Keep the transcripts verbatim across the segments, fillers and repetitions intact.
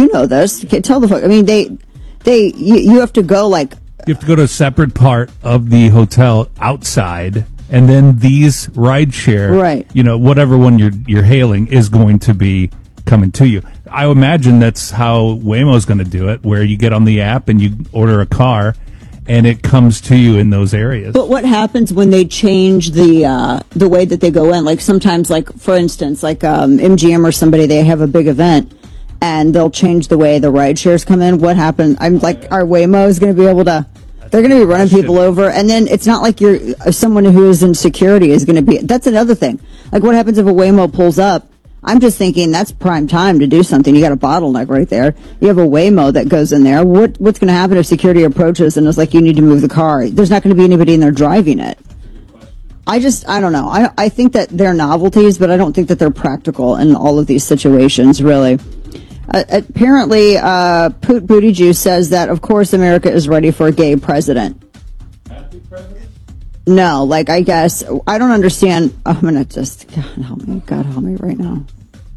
you know this. Okay, tell the folks. I mean, they, they, you, you have to go like. You have to go to a separate part of the hotel outside, and then these rideshare, right. you know, whatever one you're you're hailing is going to be coming to you. I imagine that's how Waymo's going to do it, where you get on the app and you order a car, and it comes to you in those areas. But what happens when they change the uh, the way that they go in? Like sometimes, like for instance, like um, M G M or somebody, they have a big event, and they'll change the way the ride shares come in. What happens? I'm like, our Waymo is going to be able to. They're going to be running people over, and then it's not like you're someone who is in security is going to be. That's another thing. Like, what happens if a Waymo pulls up? I'm just thinking that's prime time to do something. You got a bottleneck right there. You have a Waymo that goes in there. What what's going to happen if security approaches and is like, you need to move the car? There's not going to be anybody in there driving it. I just, I don't know. I I think that they're novelties, but I don't think that they're practical in all of these situations, really. Uh, apparently, uh, Poot Booty Juice says that, of course, America is ready for a gay president. Happy president? No, like, I guess, I don't understand. I'm going to just, God help me, God help me right now.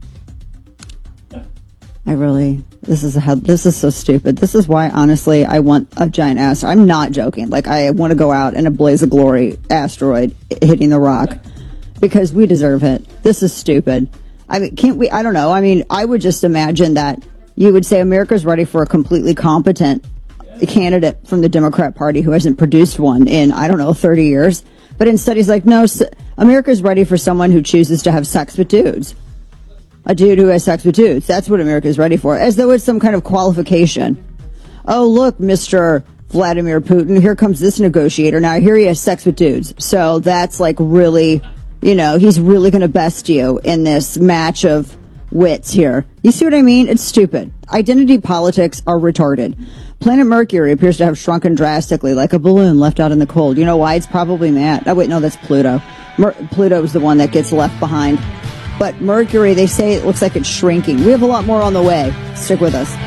I really, this is a, this is so stupid. This is why, honestly, I want a giant asteroid. I'm not joking. Like, I want to go out in a blaze of glory asteroid hitting the rock because we deserve it. This is stupid. I mean, can't we, I don't know. I mean, I would just imagine that you would say America's ready for a completely competent candidate from the Democrat Party who hasn't produced one in, I don't know, thirty years. But instead he's like, no, America's ready for someone who chooses to have sex with dudes. A dude who has sex with dudes. That's what America's ready for. As though it's some kind of qualification. Oh, look, Mister Vladimir Putin, here comes this negotiator. Now, here he has sex with dudes. So that's like really... You know, he's really going to best you in this match of wits here. You see what I mean? It's stupid. Identity politics are retarded. Planet Mercury appears to have shrunken drastically, like a balloon left out in the cold. You know why? It's probably mad. Oh, wait, no, that's Pluto. Mer- Pluto is the one that gets left behind. But Mercury, they say it looks like it's shrinking. We have a lot more on the way. Stick with us.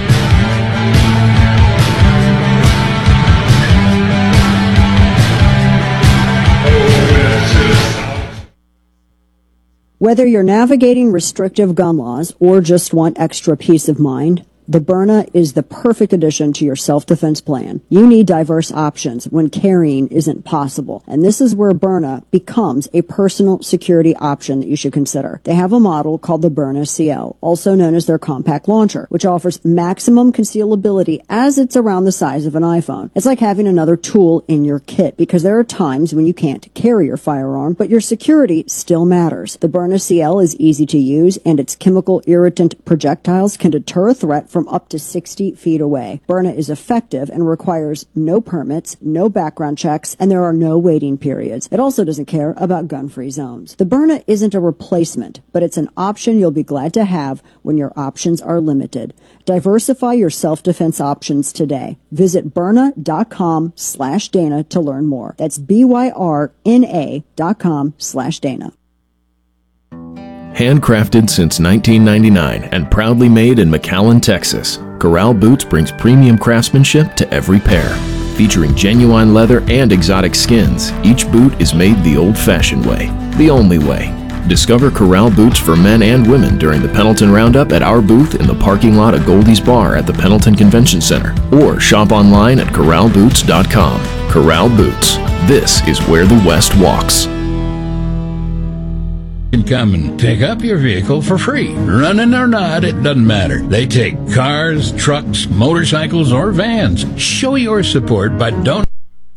Whether you're navigating restrictive gun laws or just want extra peace of mind, the Byrna is the perfect addition to your self-defense plan. You need diverse options when carrying isn't possible. And this is where Byrna becomes a personal security option that you should consider. They have a model called the Byrna C L, also known as their compact launcher, which offers maximum concealability as it's around the size of an iPhone. It's like having another tool in your kit because there are times when you can't carry your firearm, but your security still matters. The Byrna C L is easy to use, and its chemical irritant projectiles can deter a threat from up to sixty feet away. Byrna is effective and requires no permits, no background checks, and there are no waiting periods. It also doesn't care about gun-free zones. The Byrna isn't a replacement, but it's an option you'll be glad to have when your options are limited. Diversify your self-defense options today. Visit Byrna.com slash Dana to learn more. That's B-Y-R-N-A dot com slash Dana. Handcrafted since nineteen ninety-nine and proudly made in McAllen, Texas, Corral Boots brings premium craftsmanship to every pair. Featuring genuine leather and exotic skins, each boot is made the old-fashioned way, the only way. Discover Corral Boots for men and women during the Pendleton Roundup at our booth in the parking lot of Goldie's Bar at the Pendleton Convention Center, or shop online at corral boots dot com. Corral Boots. This is where the West walks. Come and pick up your vehicle for free. Running or not, it doesn't matter. They take cars, trucks, motorcycles, or vans. Show your support by donating.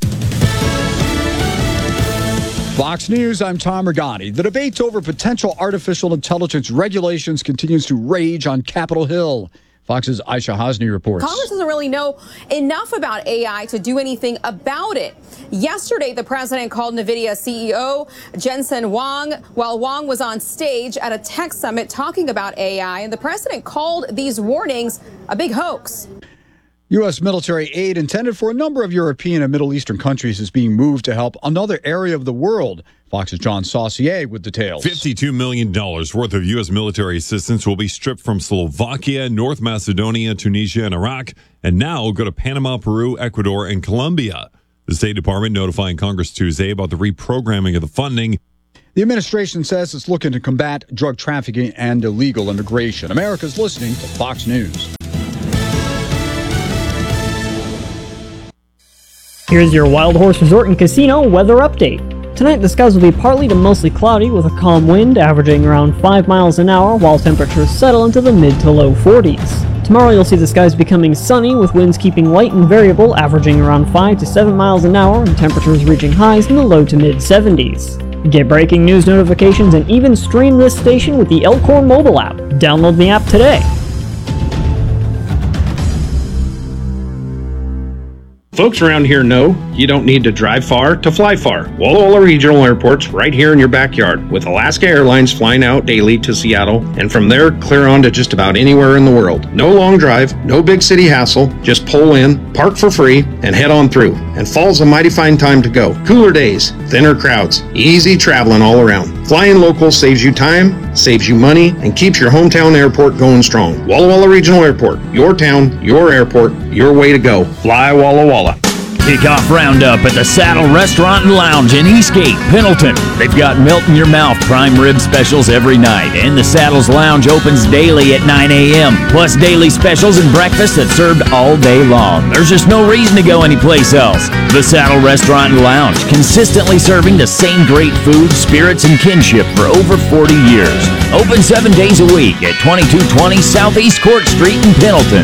Fox News, I'm Tom Regani. The debate over potential artificial intelligence regulations continues to rage on Capitol Hill. Fox's Aisha Hosni reports. Congress doesn't really know enough about A I to do anything about it. Yesterday, the president called NVIDIA C E O Jensen Huang while Huang was on stage at a tech summit talking about A I, and the president called these warnings a big hoax. U S military aid intended for a number of European and Middle Eastern countries is being moved to help another area of the world. Fox's John Saucier with details. fifty-two million dollars worth of U S military assistance will be stripped from Slovakia, North Macedonia, Tunisia, and Iraq, and now will go to Panama, Peru, Ecuador, and Colombia. The State Department notifying Congress Tuesday about the reprogramming of the funding. The administration says it's looking to combat drug trafficking and illegal immigration. America's listening to Fox News. Here's your Wild Horse Resort and Casino weather update. Tonight the skies will be partly to mostly cloudy with a calm wind averaging around five miles an hour while temperatures settle into the mid to low forties. Tomorrow you'll see the skies becoming sunny with winds keeping light and variable averaging around five to seven miles an hour and temperatures reaching highs in the low to mid seventies. Get breaking news notifications and even stream this station with the Elkhorn mobile app. Download the app today. Folks around here know you don't need to drive far to fly far. Walla Walla Regional Airport's right here in your backyard, with Alaska Airlines flying out daily to Seattle, and from there clear on to just about anywhere in the world. No long drive, no big city hassle, just pull in, park for free, and head on through. And fall's a mighty fine time to go. Cooler days, thinner crowds, easy traveling all around. Flying local saves you time, saves you money, and keeps your hometown airport going strong. Walla Walla Regional Airport, your town, your airport, your way to go. Fly Walla Walla. Kickoff Roundup at the Saddle Restaurant and Lounge in Eastgate, Pendleton. They've got melt-in-your-mouth prime rib specials every night, and the Saddles Lounge opens daily at nine a.m., plus daily specials and breakfast that's served all day long. There's just no reason to go anyplace else. The Saddle Restaurant and Lounge, consistently serving the same great food, spirits, and kinship for over forty years. Open seven days a week at twenty-two twenty Southeast Court Street in Pendleton.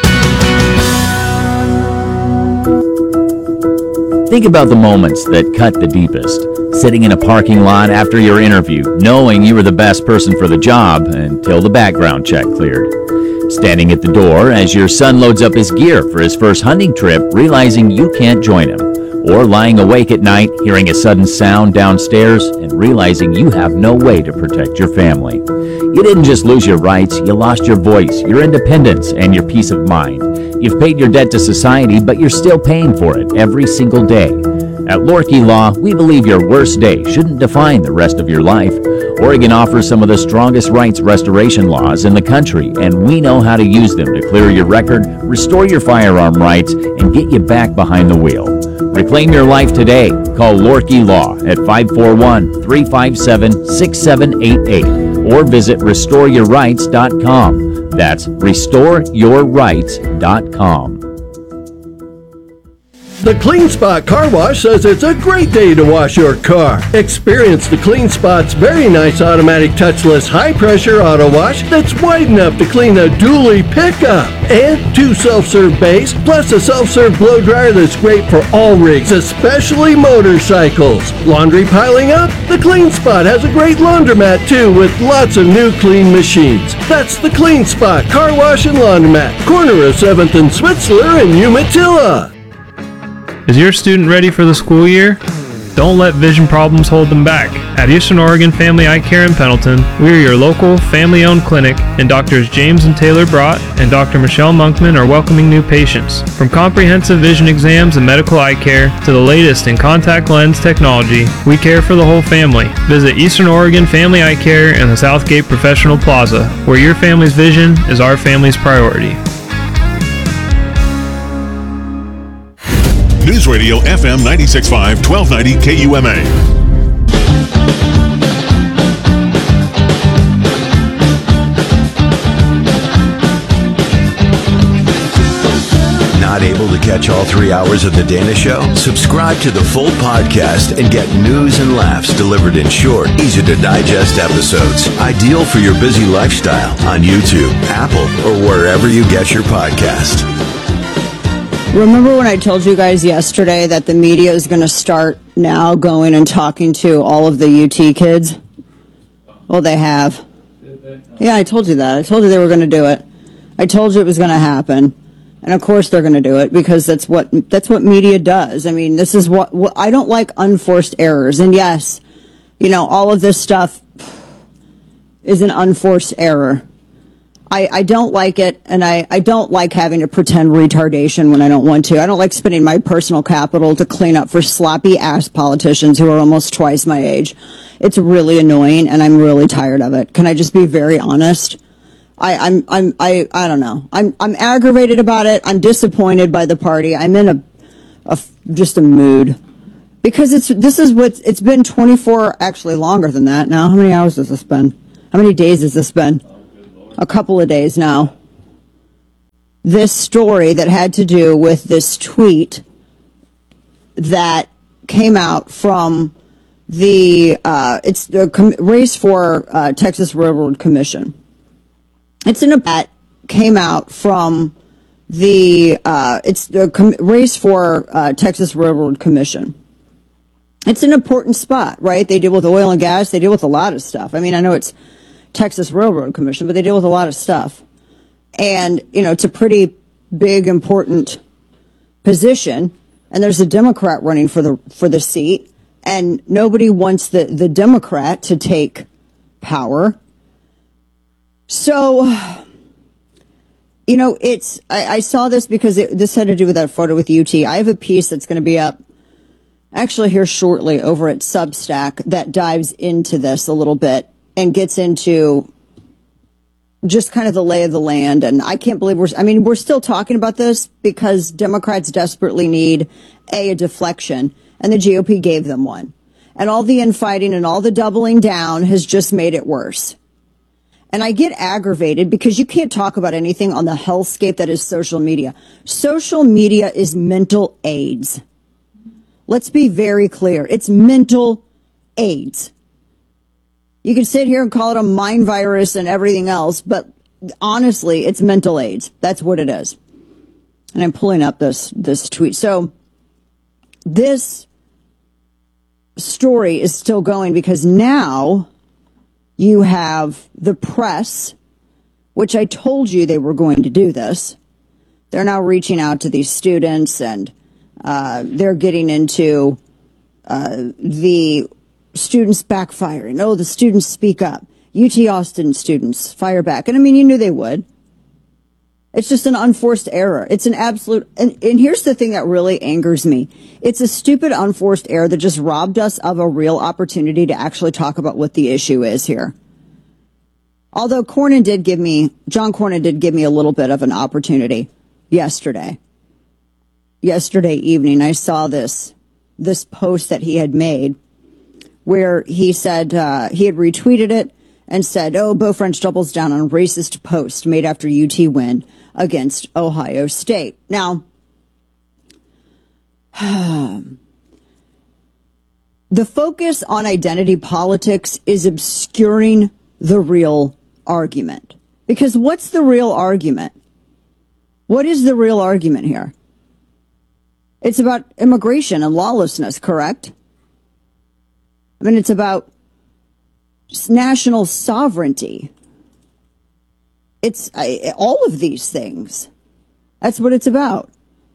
Think about the moments that cut the deepest. Sitting in a parking lot after your interview, knowing you were the best person for the job until the background check cleared. Standing at the door as your son loads up his gear for his first hunting trip, realizing you can't join him. Or lying awake at night, hearing a sudden sound downstairs and realizing you have no way to protect your family. You didn't just lose your rights, you lost your voice, your independence, and your peace of mind. You've paid your debt to society, but you're still paying for it every single day. At Lorkey Law, we believe your worst day shouldn't define the rest of your life. Oregon offers some of the strongest rights restoration laws in the country, and we know how to use them to clear your record, restore your firearm rights, and get you back behind the wheel. Reclaim your life today. Call Lorkey Law at five four one, three five seven, six seven eight eight or visit restore your rights dot com. That's restore your rights dot com. The Clean Spot Car Wash says it's a great day to wash your car. Experience the Clean Spot's very nice automatic touchless high-pressure auto wash that's wide enough to clean a dually pickup. And two self-serve bays, plus a self-serve blow dryer that's great for all rigs, especially motorcycles. Laundry piling up? The Clean Spot has a great laundromat too, with lots of new clean machines. That's the Clean Spot Car Wash and Laundromat, corner of seventh and Switzler in Umatilla. Is your student ready for the school year? Don't let vision problems hold them back. At Eastern Oregon Family Eye Care in Pendleton, we are your local family-owned clinic, and Doctors James and Taylor Brott and Doctor Michelle Monkman are welcoming new patients. From comprehensive vision exams and medical eye care to the latest in contact lens technology, we care for the whole family. Visit Eastern Oregon Family Eye Care in the Southgate Professional Plaza, where your family's vision is our family's priority. News Radio F M ninety-six point five, twelve ninety K U M A. Not able to catch all three hours of The Dana Show? Subscribe to the full podcast and get news and laughs delivered in short, easy-to-digest episodes. Ideal for your busy lifestyle on YouTube, Apple, or wherever you get your podcast. Remember when I told you guys yesterday that the media is going to start now going and talking to all of the U T kids? Well, they have. Yeah, I told you that. I told you they were going to do it. I told you it was going to happen. And of course they're going to do it because that's what that's what media does. I mean, this is what, what I don't like unforced errors. And yes, you know, all of this stuff is an unforced error. I, I don't like it, and I, I don't like having to pretend retardation when I don't want to. I don't like spending my personal capital to clean up for sloppy-ass politicians who are almost twice my age. It's really annoying, and I'm really tired of it. Can I just be very honest? I, I'm, I'm, I, I don't know. I'm, I'm aggravated about it. I'm disappointed by the party. I'm in a, a just a mood. Because it's, this is what, it's been twenty-four, actually longer than that now. How many hours has this been? How many days has this been? A couple of days now. This story that had to do with this tweet that came out from the uh, it's the com- race for uh, Texas Railroad Commission. It's in a that came out from the uh, it's the com- race for uh, Texas Railroad Commission. It's an important spot, right? They deal with oil and gas. They deal with a lot of stuff. I mean, I know it's Texas Railroad Commission, but they deal with a lot of stuff. And, you know, it's a pretty big, important position. And there's a Democrat running for the for the seat. And nobody wants the, the Democrat to take power. So, you know, it's I, I saw this because it, this had to do with that photo with U T. I have a piece that's going to be up actually here shortly over at Substack that dives into this a little bit and gets into just kind of the lay of the land. And I can't believe we're, I mean, we're still talking about this because Democrats desperately need a, a deflection, and the G O P gave them one. And all the infighting and all the doubling down has just made it worse. And I get aggravated because you can't talk about anything on the hellscape that is social media. Social media is mental AIDS. Let's be very clear. It's mental AIDS. You can sit here and call it a mind virus and everything else, but honestly, it's mental AIDS. That's what it is. And I'm pulling up this, this tweet. So this story is still going because now you have the press, which I told you they were going to do this. They're now reaching out to these students, and uh, they're getting into uh, the students backfiring. Oh, the students speak up. U T Austin students fire back. And I mean, you knew they would. It's just an unforced error. It's an absolute, and, and here's the thing that really angers me. It's a stupid unforced error that just robbed us of a real opportunity to actually talk about what the issue is here. Although Cornyn did give me, John Cornyn did give me a little bit of an opportunity yesterday. Yesterday evening, I saw this, this post that he had made where he said, uh, he had retweeted it and said, oh, Beau French doubles down on racist post made after U T win against Ohio State. Now, the focus on identity politics is obscuring the real argument. Because what's the real argument? What is the real argument here? It's about immigration and lawlessness, correct? I mean, it's about national sovereignty. It's I, all of these things. That's what it's about.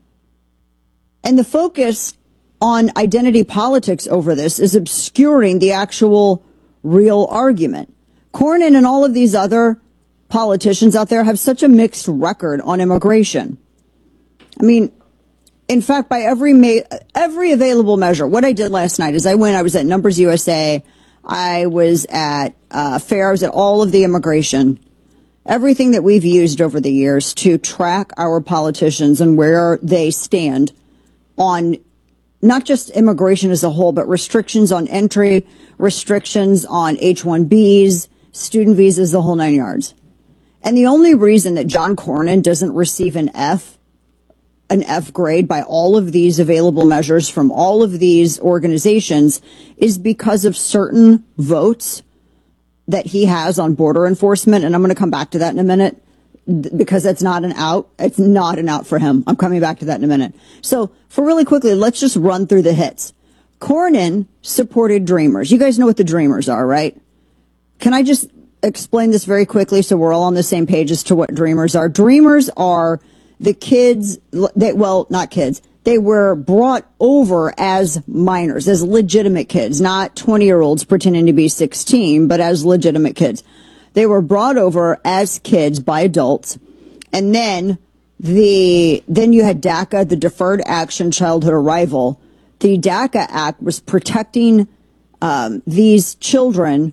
And the focus on identity politics over this is obscuring the actual real argument. Cornyn and all of these other politicians out there have such a mixed record on immigration. I mean, in fact, by every ma- every available measure, what I did last night is I went, I was at Numbers U S A, I was at uh, FAIR, I was at all of the immigration, everything that we've used over the years to track our politicians and where they stand on not just immigration as a whole, but restrictions on entry, restrictions on H one Bs, student visas, the whole nine yards. And the only reason that John Cornyn doesn't receive an F, an F grade by all of these available measures from all of these organizations is because of certain votes that he has on border enforcement. And I'm going to come back to that in a minute because that's not an out. It's not an out for him. I'm coming back to that in a minute. So for really quickly, let's just run through the hits. Cornyn supported Dreamers. You guys know what the Dreamers are, right? Can I just explain this very quickly so we're all on the same page as to what Dreamers are? Dreamers are the kids, they, well, not kids. They were brought over as minors, as legitimate kids, not twenty-year-olds pretending to be sixteen, but as legitimate kids. They were brought over as kids by adults. And then the then you had DACA, the Deferred Action Childhood Arrival. The DACA Act was protecting um, these children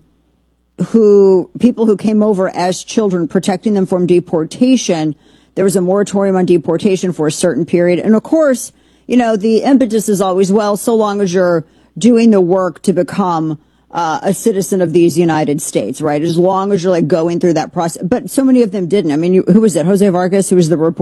who, people who came over as children, protecting them from deportation. There was a moratorium on deportation for a certain period. And of course, you know, the impetus is always, well, so long as you're doing the work to become uh, a citizen of these United States, right? As long as you're like going through that process. But so many of them didn't. I mean, you, who was it? Jose Vargas, who was the reporter.